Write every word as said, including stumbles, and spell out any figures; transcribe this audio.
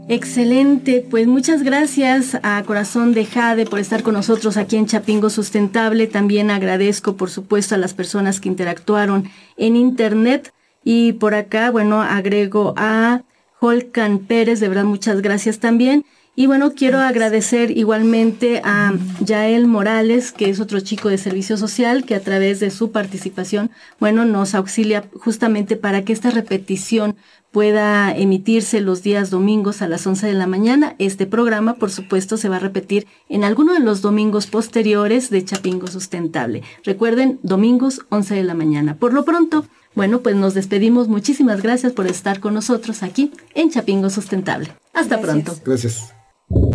Excelente, pues muchas gracias a Corazón de Jade por estar con nosotros aquí en Chapingo Sustentable. También agradezco, por supuesto, a las personas que interactuaron en internet. Y por acá, bueno, agrego a Holcan Pérez, de verdad muchas gracias también. Y bueno, quiero agradecer igualmente a Yael Morales, que es otro chico de servicio social, que a través de su participación, bueno, nos auxilia justamente para que esta repetición pueda emitirse los días domingos a las once de la mañana. Este programa, por supuesto, se va a repetir en alguno de los domingos posteriores de Chapingo Sustentable. Recuerden, domingos once de la mañana. Por lo pronto, bueno, pues nos despedimos. Muchísimas gracias por estar con nosotros aquí en Chapingo Sustentable. Hasta Gracias. pronto. Gracias.